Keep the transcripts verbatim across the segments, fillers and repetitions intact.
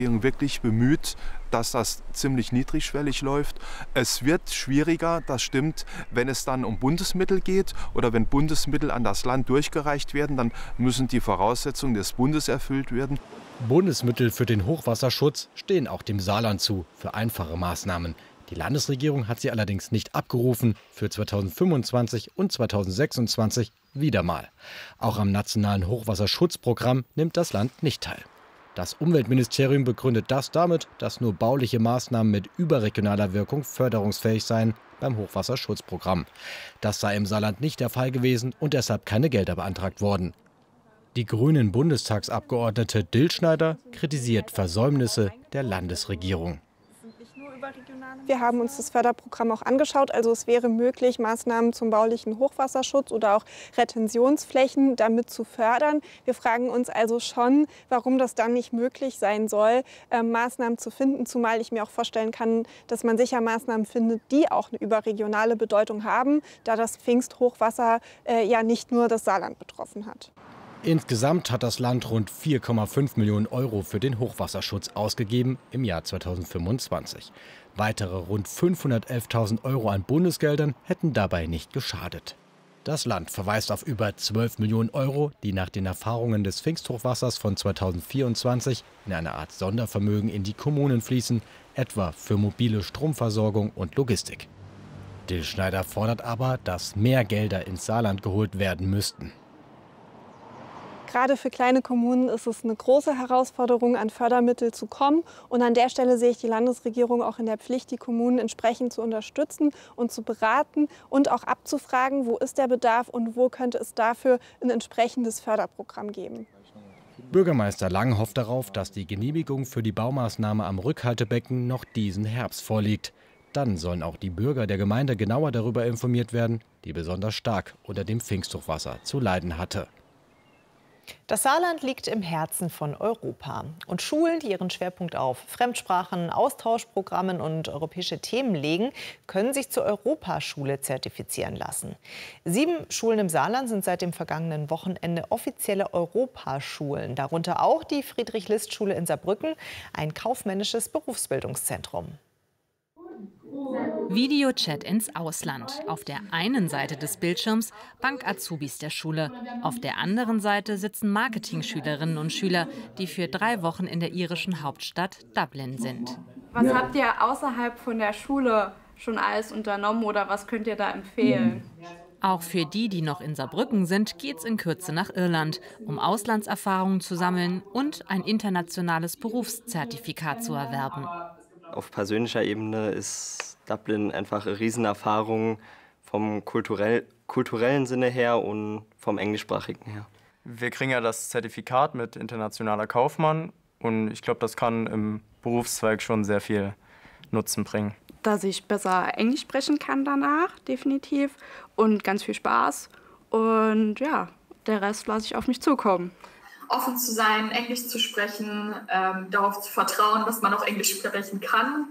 Wirklich bemüht, dass das ziemlich niedrigschwellig läuft. Es wird schwieriger, das stimmt, wenn es dann um Bundesmittel geht oder wenn Bundesmittel an das Land durchgereicht werden, dann müssen die Voraussetzungen des Bundes erfüllt werden. Bundesmittel für den Hochwasserschutz stehen auch dem Saarland zu, für einfache Maßnahmen. Die Landesregierung hat sie allerdings nicht abgerufen, für zweitausendfünfundzwanzig und zweitausendsechsundzwanzig wieder mal. Auch am nationalen Hochwasserschutzprogramm nimmt das Land nicht teil. Das Umweltministerium begründet das damit, dass nur bauliche Maßnahmen mit überregionaler Wirkung förderungsfähig seien beim Hochwasserschutzprogramm. Das sei im Saarland nicht der Fall gewesen und deshalb keine Gelder beantragt worden. Die grünen Bundestagsabgeordnete Dillschneider kritisiert Versäumnisse der Landesregierung. Wir haben uns das Förderprogramm auch angeschaut. Also es wäre möglich, Maßnahmen zum baulichen Hochwasserschutz oder auch Retentionsflächen damit zu fördern. Wir fragen uns also schon, warum das dann nicht möglich sein soll, äh, Maßnahmen zu finden. Zumal ich mir auch vorstellen kann, dass man sicher Maßnahmen findet, die auch eine überregionale Bedeutung haben, da das Pfingsthochwasser äh, ja nicht nur das Saarland betroffen hat. Insgesamt hat das Land rund vier Komma fünf Millionen Euro für den Hochwasserschutz ausgegeben im Jahr zweitausendfünfundzwanzig. Weitere rund fünfhundertelftausend Euro an Bundesgeldern hätten dabei nicht geschadet. Das Land verweist auf über zwölf Millionen Euro, die nach den Erfahrungen des Pfingsthochwassers von zweitausendvierundzwanzig in eine Art Sondervermögen in die Kommunen fließen, etwa für mobile Stromversorgung und Logistik. Dillschneider fordert aber, dass mehr Gelder ins Saarland geholt werden müssten. Gerade für kleine Kommunen ist es eine große Herausforderung, an Fördermittel zu kommen. Und an der Stelle sehe ich die Landesregierung auch in der Pflicht, die Kommunen entsprechend zu unterstützen und zu beraten und auch abzufragen, wo ist der Bedarf und wo könnte es dafür ein entsprechendes Förderprogramm geben. Bürgermeister Lang hofft darauf, dass die Genehmigung für die Baumaßnahme am Rückhaltebecken noch diesen Herbst vorliegt. Dann sollen auch die Bürger der Gemeinde genauer darüber informiert werden, die besonders stark unter dem Pfingsthochwasser zu leiden hatte. Das Saarland liegt im Herzen von Europa. Und Schulen, die ihren Schwerpunkt auf Fremdsprachen, Austauschprogrammen und europäische Themen legen, können sich zur Europaschule zertifizieren lassen. Sieben Schulen im Saarland sind seit dem vergangenen Wochenende offizielle Europaschulen. Darunter auch die Friedrich-List-Schule in Saarbrücken, ein kaufmännisches Berufsbildungszentrum. Videochat ins Ausland. Auf der einen Seite des Bildschirms Bank-Azubis der Schule. Auf der anderen Seite sitzen Marketing-Schülerinnen und Schüler, die für drei Wochen in der irischen Hauptstadt Dublin sind. Was habt ihr außerhalb von der Schule schon alles unternommen oder was könnt ihr da empfehlen? Auch für die, die noch in Saarbrücken sind, geht's in Kürze nach Irland, um Auslandserfahrungen zu sammeln und ein internationales Berufszertifikat zu erwerben. Auf persönlicher Ebene ist Dublin einfach eine Riesenerfahrung vom kulturell, kulturellen Sinne her und vom englischsprachigen her. Wir kriegen ja das Zertifikat mit internationaler Kaufmann und ich glaube, das kann im Berufszweig schon sehr viel Nutzen bringen. Dass ich besser Englisch sprechen kann danach, definitiv, und ganz viel Spaß. Und ja, der Rest lasse ich auf mich zukommen. Offen zu sein, Englisch zu sprechen, ähm, darauf zu vertrauen, dass man auch Englisch sprechen kann.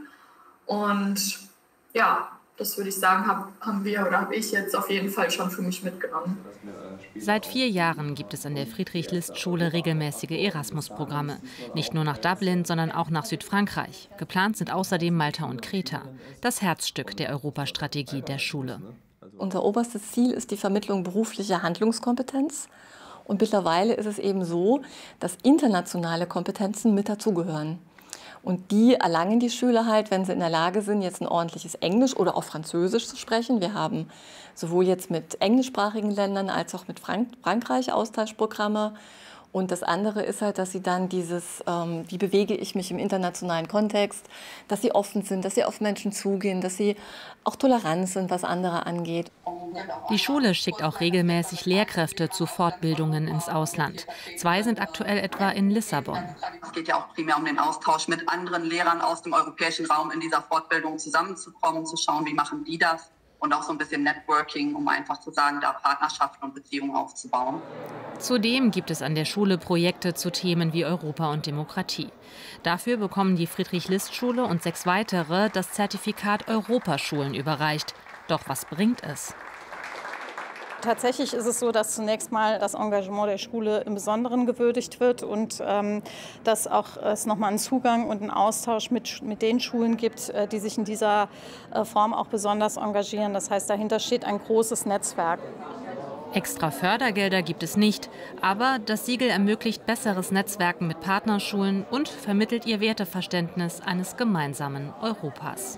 Und ja, das würde ich sagen, hab, haben wir oder habe ich jetzt auf jeden Fall schon für mich mitgenommen. Seit vier Jahren gibt es an der Friedrich-List-Schule regelmäßige Erasmus-Programme. Nicht nur nach Dublin, sondern auch nach Südfrankreich. Geplant sind außerdem Malta und Kreta. Das Herzstück der Europastrategie der Schule. Unser oberstes Ziel ist die Vermittlung beruflicher Handlungskompetenz. Und mittlerweile ist es eben so, dass internationale Kompetenzen mit dazugehören. Und die erlangen die Schüler halt, wenn sie in der Lage sind, jetzt ein ordentliches Englisch oder auch Französisch zu sprechen. Wir haben sowohl jetzt mit englischsprachigen Ländern als auch mit Frank- Frankreich Austauschprogramme. Und das andere ist halt, dass sie dann dieses, ähm, wie bewege ich mich im internationalen Kontext, dass sie offen sind, dass sie auf Menschen zugehen, dass sie auch tolerant sind, was andere angeht. Die Schule schickt auch regelmäßig Lehrkräfte zu Fortbildungen ins Ausland. Zwei sind aktuell etwa in Lissabon. Es geht ja auch primär um den Austausch mit anderen Lehrern aus dem europäischen Raum in dieser Fortbildung zusammenzukommen, zu schauen, wie machen die das. Und auch so ein bisschen Networking, um einfach zu sagen, da Partnerschaften und Beziehungen aufzubauen. Zudem gibt es an der Schule Projekte zu Themen wie Europa und Demokratie. Dafür bekommen die Friedrich-List-Schule und sechs weitere das Zertifikat Europaschulen überreicht. Doch was bringt es? Tatsächlich ist es so, dass zunächst mal das Engagement der Schule im Besonderen gewürdigt wird und ähm, dass auch es nochmal einen Zugang und einen Austausch mit, mit den Schulen gibt, äh, die sich in dieser äh, Form auch besonders engagieren. Das heißt, dahinter steht ein großes Netzwerk. Extra Fördergelder gibt es nicht, aber das Siegel ermöglicht besseres Netzwerken mit Partnerschulen und vermittelt ihr Werteverständnis eines gemeinsamen Europas.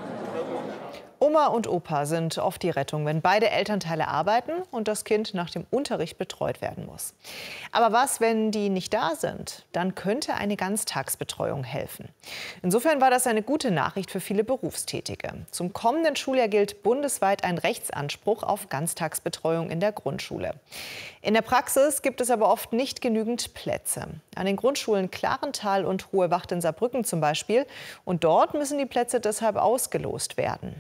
Oma und Opa sind oft die Rettung, wenn beide Elternteile arbeiten und das Kind nach dem Unterricht betreut werden muss. Aber was, wenn die nicht da sind? Dann könnte eine Ganztagsbetreuung helfen. Insofern war das eine gute Nachricht für viele Berufstätige. Zum kommenden Schuljahr gilt bundesweit ein Rechtsanspruch auf Ganztagsbetreuung in der Grundschule. In der Praxis gibt es aber oft nicht genügend Plätze. An den Grundschulen Klarental und Hohe Wacht in Saarbrücken zum Beispiel. Und dort müssen die Plätze deshalb ausgelost werden.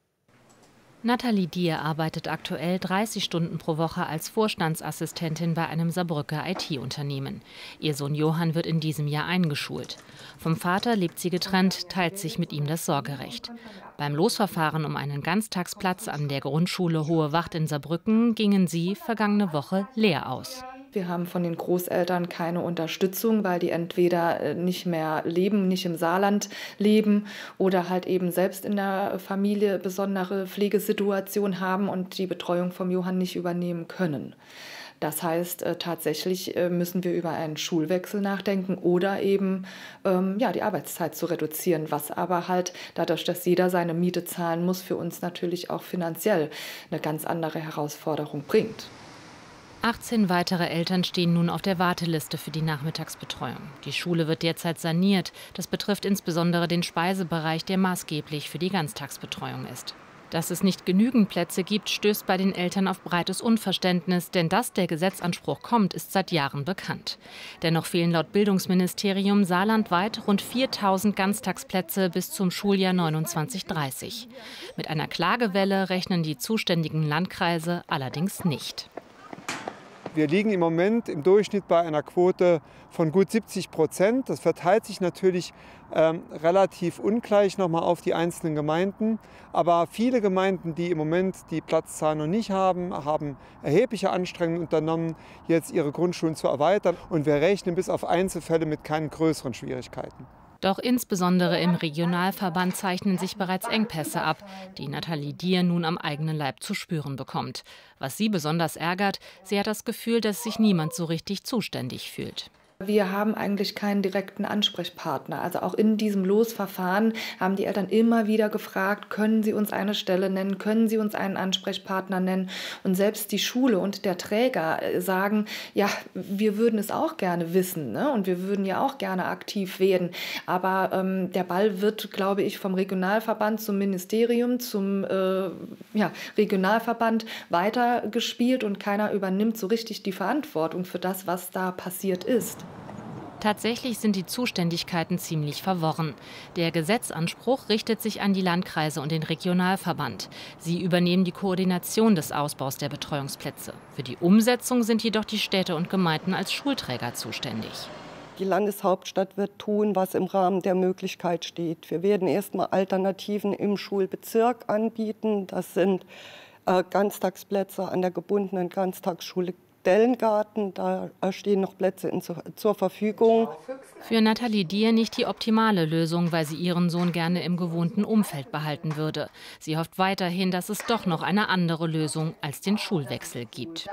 Nathalie Dier arbeitet aktuell dreißig Stunden pro Woche als Vorstandsassistentin bei einem Saarbrücker I T-Unternehmen. Ihr Sohn Johann wird in diesem Jahr eingeschult. Vom Vater lebt sie getrennt, teilt sich mit ihm das Sorgerecht. Beim Losverfahren um einen Ganztagsplatz an der Grundschule Hohe Wacht in Saarbrücken gingen sie vergangene Woche leer aus. Wir haben von den Großeltern keine Unterstützung, weil die entweder nicht mehr leben, nicht im Saarland leben oder halt eben selbst in der Familie besondere Pflegesituation haben und die Betreuung vom Johann nicht übernehmen können. Das heißt, äh, tatsächlich äh, müssen wir über einen Schulwechsel nachdenken oder eben ähm, ja, die Arbeitszeit zu reduzieren, was aber halt dadurch, dass jeder seine Miete zahlen muss, für uns natürlich auch finanziell eine ganz andere Herausforderung bringt. achtzehn weitere Eltern stehen nun auf der Warteliste für die Nachmittagsbetreuung. Die Schule wird derzeit saniert. Das betrifft insbesondere den Speisebereich, der maßgeblich für die Ganztagsbetreuung ist. Dass es nicht genügend Plätze gibt, stößt bei den Eltern auf breites Unverständnis, denn dass der Gesetzanspruch kommt, ist seit Jahren bekannt. Dennoch fehlen laut Bildungsministerium saarlandweit rund viertausend Ganztagsplätze bis zum Schuljahr neunundzwanzig dreißig. Mit einer Klagewelle rechnen die zuständigen Landkreise allerdings nicht. Wir liegen im Moment im Durchschnitt bei einer Quote von gut siebzig Prozent. Das verteilt sich natürlich ähm, relativ ungleich nochmal auf die einzelnen Gemeinden. Aber viele Gemeinden, die im Moment die Platzzahl noch nicht haben, haben erhebliche Anstrengungen unternommen, jetzt ihre Grundschulen zu erweitern. Und wir rechnen bis auf Einzelfälle mit keinen größeren Schwierigkeiten. Doch insbesondere im Regionalverband zeichnen sich bereits Engpässe ab, die Nathalie Dier nun am eigenen Leib zu spüren bekommt. Was sie besonders ärgert, sie hat das Gefühl, dass sich niemand so richtig zuständig fühlt. Wir haben eigentlich keinen direkten Ansprechpartner. Also auch in diesem Losverfahren haben die Eltern immer wieder gefragt, können Sie uns eine Stelle nennen, können Sie uns einen Ansprechpartner nennen. Und selbst die Schule und der Träger sagen, ja, wir würden es auch gerne wissen, ne? Und wir würden ja auch gerne aktiv werden. Aber ähm, der Ball wird, glaube ich, vom Regionalverband zum Ministerium, zum äh, ja, Regionalverband weitergespielt und keiner übernimmt so richtig die Verantwortung für das, was da passiert ist. Tatsächlich sind die Zuständigkeiten ziemlich verworren. Der Gesetzanspruch richtet sich an die Landkreise und den Regionalverband. Sie übernehmen die Koordination des Ausbaus der Betreuungsplätze. Für die Umsetzung sind jedoch die Städte und Gemeinden als Schulträger zuständig. Die Landeshauptstadt wird tun, was im Rahmen der Möglichkeit steht. Wir werden erstmal Alternativen im Schulbezirk anbieten. Das sind äh, Ganztagsplätze an der gebundenen Ganztagsschule Dellengarten, da stehen noch Plätze in, zur Verfügung. Für Nathalie Dier nicht die optimale Lösung, weil sie ihren Sohn gerne im gewohnten Umfeld behalten würde. Sie hofft weiterhin, dass es doch noch eine andere Lösung als den Schulwechsel gibt.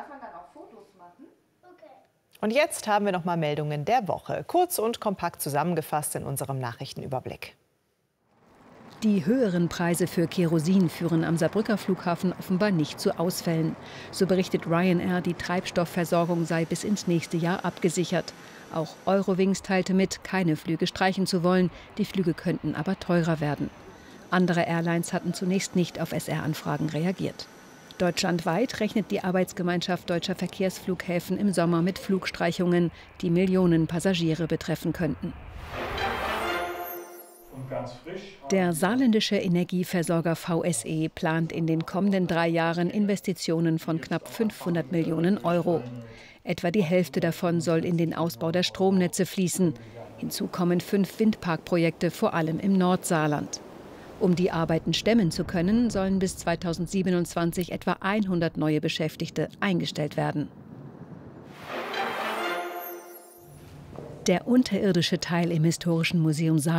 Und jetzt haben wir noch mal Meldungen der Woche, kurz und kompakt zusammengefasst in unserem Nachrichtenüberblick. Die höheren Preise für Kerosin führen am Saarbrücker Flughafen offenbar nicht zu Ausfällen. So berichtet Ryanair, die Treibstoffversorgung sei bis ins nächste Jahr abgesichert. Auch Eurowings teilte mit, keine Flüge streichen zu wollen. Die Flüge könnten aber teurer werden. Andere Airlines hatten zunächst nicht auf S R-Anfragen reagiert. Deutschlandweit rechnet die Arbeitsgemeinschaft deutscher Verkehrsflughäfen im Sommer mit Flugstreichungen, die Millionen Passagiere betreffen könnten. Der saarländische Energieversorger V S E plant in den kommenden drei Jahren Investitionen von knapp fünfhundert Millionen Euro. Etwa die Hälfte davon soll in den Ausbau der Stromnetze fließen. Hinzu kommen fünf Windparkprojekte, vor allem im Nordsaarland. Um die Arbeiten stemmen zu können, sollen bis zweitausendsiebenundzwanzig etwa hundert neue Beschäftigte eingestellt werden. Der unterirdische Teil im Historischen Museum Saarland